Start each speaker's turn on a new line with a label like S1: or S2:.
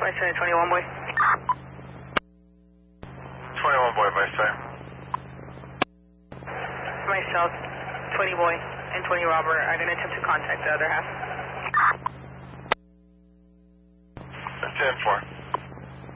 S1: Vice 21 boy.
S2: 21 boy, Vice.
S1: Myself, 20 boy, and 20 robber are going to attempt to contact the other half.
S2: 10-4.